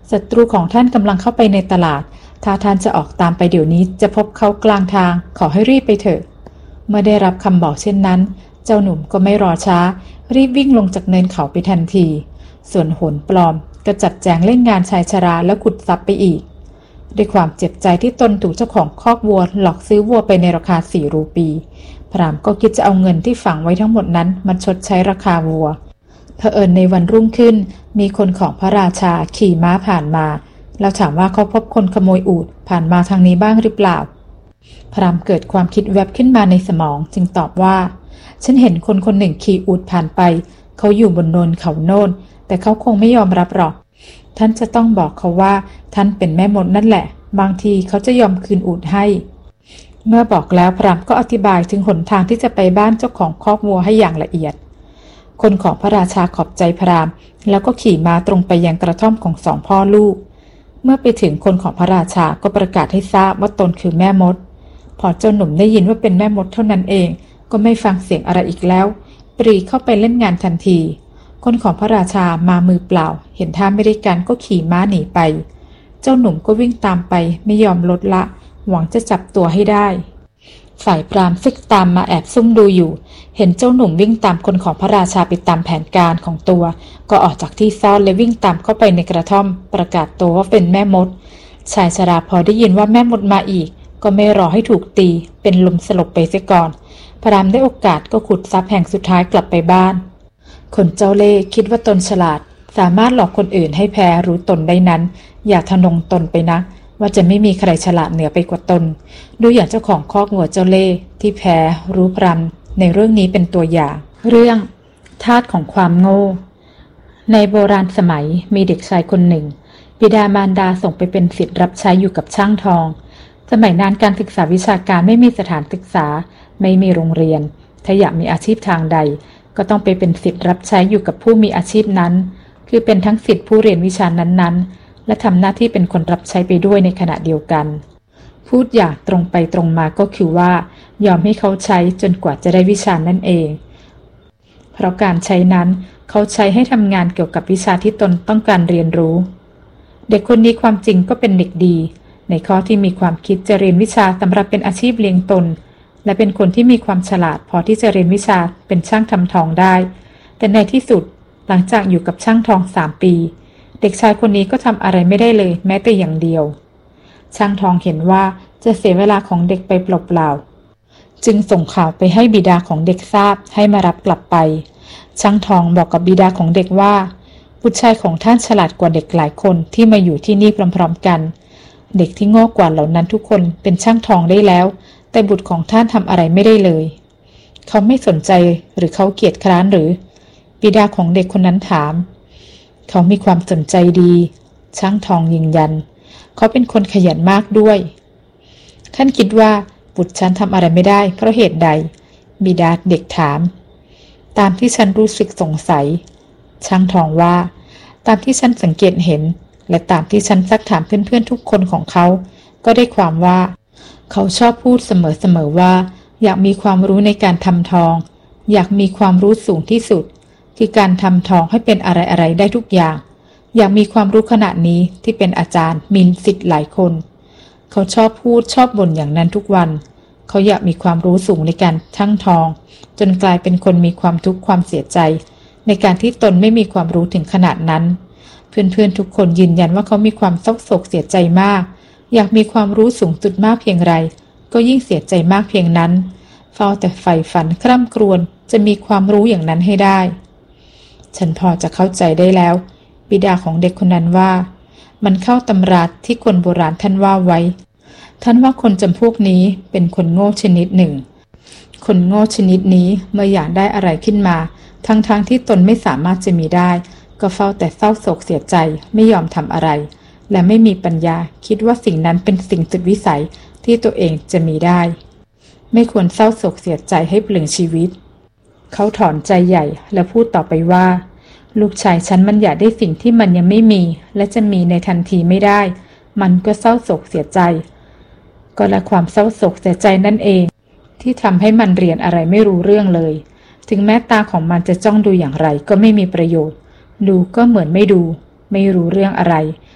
ศัตรูของท่านกำลังเข้าไปในตลาดถ้าท่านจะออกตามไปเดี๋ยวนี้จะพบเขากลางทางขอให้รีบไปเถอะเมื่อได้รับคำบอกเช่นนั้นเจ้าหนุ่มก็ไม่รอช้ารีบวิ่งลงจากเนินเขาไปทันทีส่วนโหนปลอมก็จัดแจงเล่นงานชายชราแล้วขุดทรัพย์ไปอีกด้วยความเจ็บใจที่ตนถูกเจ้าของคอกวัวหลอกซื้อวัวไปในราคา4 รูปีพรามก็คิดจะเอาเงินที่ฝังไว้ทั้งหมดนั้นมาชดใช้ราคาวัวเผอิญในวันรุ่งขึ้นมีคนของพระราชาขี่ม้าผ่านมาแล้วถามว่าเขาพบคนขโมยอูฐผ่านมาทางนี้บ้างหรือเปล่าพรามเกิดความคิดแวบขึ้นมาในสมองจึงตอบว่าฉันเห็นคนคนหนึ่งขี่อูฐผ่านไปเขาอยู่บนโนนเขาโน่นแต่เขาคงไม่ยอมรับหรอกท่านจะต้องบอกเขาว่าท่านเป็นแม่มดนั่นแหละบางทีเขาจะยอมคืนอูฐให้เมื่อบอกแล้วพรามก็อธิบายถึงหนทางที่จะไปบ้านเจ้าของคอกวัวให้อย่างละเอียดคนของพระราชาขอบใจพรามแล้วก็ขี่ม้าตรงไปยังกระท่อมของ2 พ่อลูกเมื่อไปถึงคนของพระราชาก็ประกาศให้ทราบว่าตนคือแม่มดพอเจ้าหนุ่มได้ยินว่าเป็นแม่มดเท่านั้นเองก็ไม่ฟังเสียงอะไรอีกแล้วปรีเข้าไปเล่นงานทันทีคนของพระราชามามือเปล่าเห็นท่าไม่ได้การก็ขี่ม้าหนีไปเจ้าหนุ่มก็วิ่งตามไปไม่ยอมลดละหวังจะจับตัวให้ได้ฝ่ายพราหมณ์ซึ่งตามมาแอบซุ่มดูอยู่เห็นเจ้าหนุ่มวิ่งตามคนของพระราชาไปตามแผนการของตัวก็ออกจากที่ซ่อนและวิ่งตามเข้าไปในกระท่อมประกาศตัวว่าเป็นแม่มดชายชราพอได้ยินว่าแม่มดมาอีกก็ไม่รอให้ถูกตีเป็นลมสลบไปเสียก่อนพราหมณ์ได้โอกาสก็ขุดทรัพย์แห่งสุดท้ายกลับไปบ้านคนเจ้าเล่ห์คิดว่าตนฉลาดสามารถหลอกคนอื่นให้แพ้รู้ตนได้นั้นอย่าทะนงตนไปนักว่าจะไม่มีใครฉลาดเหนือไปกว่าตนดูอย่างเจ้าของคอกงัวเจ้าเล่ห์ที่แพ้รู้พรำในเรื่องนี้เป็นตัวอย่างเรื่องทาสของความโง่ในโบราณสมัยมีเด็กชายคนหนึ่งบิดามารดาส่งไปเป็นศิษย์รับใช้อยู่กับช่างทองสมัยนั้นการศึกษาวิชาการไม่มีสถานศึกษาไม่มีโรงเรียนถ้าอยากมีอาชีพทางใดก็ต้องไปเป็นศิษย์รับใช้อยู่กับผู้มีอาชีพนั้นคือเป็นทั้งศิษย์ผู้เรียนวิชานั้นๆและทำหน้าที่เป็นคนรับใช้ไปด้วยในขณะเดียวกันพูดอย่างตรงไปตรงมาก็คือว่ายอมให้เขาใช้จนกว่าจะได้วิชานั่นเองเพราะการใช้นั้นเขาใช้ให้ทำงานเกี่ยวกับวิชาที่ตนต้องการเรียนรู้เด็กคนนี้ความจริงก็เป็นเด็กดีในข้อที่มีความคิดจะเรียนวิชาสำหรับเป็นอาชีพเลี้ยงตนและเป็นคนที่มีความฉลาดพอที่จะเรียนวิชาเป็นช่างทำทองได้แต่ในที่สุดหลังจากอยู่กับช่างทอง3 ปีเด็กชายคนนี้ก็ทำอะไรไม่ได้เลยแม้แต่อย่างเดียวช่างทองเห็นว่าจะเสียเวลาของเด็กไปเปล่าๆจึงส่งข่าวไปให้บิดาของเด็กทราบให้มารับกลับไปช่างทองบอกกับบิดาของเด็กว่าบุตรชายของท่านฉลาดกว่าเด็กหลายคนที่มาอยู่ที่นี่พร้อมๆกันเด็กที่โง่กว่าเหล่านั้นทุกคนเป็นช่างทองได้แล้วแต่บุตรของท่านทำอะไรไม่ได้เลยเขาไม่สนใจหรือเขาเกียจคร้านหรือบิดาของเด็กคนนั้นถามเขามีความสนใจดีช่างทองยืนยันเขาเป็นคนขยันมากด้วยท่านคิดว่าบุตรฉันทำอะไรไม่ได้เพราะเหตุใดบิดาเด็กถามตามที่ฉันรู้สึกสงสัยช่างทองว่าตามที่ฉันสังเกตเห็นและตามที่ฉันซักถามเพื่อนๆทุกคนของเขาก็ได้ความว่าเขาชอบพูดเสมอๆว่าอยากมีความรู้ในการทำทองอยากมีความรู้สูงที่สุดคือการทำทองให้เป็นอะไรๆได้ทุกอย่างอยากมีความรู้ขนาดนี้ที่เป็นอาจารย์มีศิษย์หลายคนเขาชอบพูดชอบบ่นอย่างนั้นทุกวันเขาอยากมีความรู้สูงในการช่างทองจนกลายเป็นคนมีความทุกข์ความเสียใจในการที่ตนไม่มีความรู้ถึงขนาดนั้นเพื่อนๆทุกคนยืนยันว่าเขามีความเศร้าโศกเสียใจมากอยากมีความรู้สูงสุดมากเพียงไรก็ยิ่งเสียใจมากเพียงนั้นเฝ้าแต่ใฝ่ฝันคร่ำครวญจะมีความรู้อย่างนั้นให้ได้ฉันพอจะเข้าใจได้แล้วบิดาของเด็กคนนั้นว่ามันเข้าตำราที่คนโบราณท่านว่าไว้ท่านว่าคนจำพวกนี้เป็นคนโง่ชนิดหนึ่งคนโง่ชนิดนี้เมื่ออยากได้อะไรขึ้นมาทั้งที่ตนไม่สามารถจะมีได้ก็เฝ้าแต่เศร้าโศกเสียใจไม่ยอมทำอะไรและไม่มีปัญญาคิดว่าสิ่งนั้นเป็นสิ่งสุดวิสัยที่ตัวเองจะมีได้ไม่ควรเศร้าโศกเสียใจให้เปลืองชีวิตเขาถอนใจใหญ่และพูดต่อไปว่าลูกชายฉันมันอยากได้สิ่งที่มันยังไม่มีและจะมีในทันทีไม่ได้มันก็เศร้าโศกเสียใจก็และความเศร้าโศกเสียใจนั่นเองที่ทำให้มันเรียนอะไรไม่รู้เรื่องเลยถึงแม้ตาของมันจะจ้องดูอย่างไรก็ไม่มีประโยชน์ดูก็เหมือนไม่ดูไม่รู้เรื่องอะไร